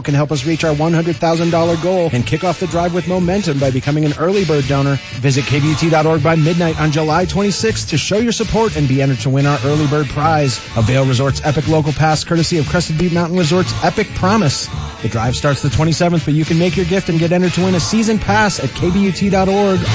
can help us reach our $100,000 goal and kick off the drive with momentum by becoming an early bird donor. Visit KBUT.org by midnight on July 26th to show your support and be entered to win our early bird prize, a Vail Resorts Epic Local Pass courtesy of Crested Butte Mountain Resorts Epic Promise. The drive starts the 27th, but you can make your gift and get entered to win a season pass at KBUT.org